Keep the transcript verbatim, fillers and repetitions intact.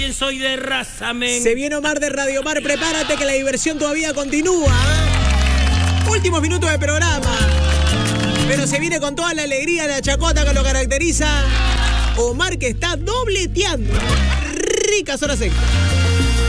Soy de raza, men. Se viene Omar de Radio Mar, prepárate que la diversión todavía continúa. Últimos minutos de programa. Pero se viene con toda la alegría, la chacota que lo caracteriza. Omar que está dobleteando. Ricas horas extras.